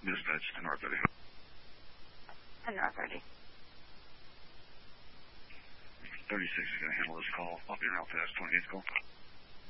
Dispatch to North 30. And North 30. 36 is going to handle this call. I'll be around fast. 28's call.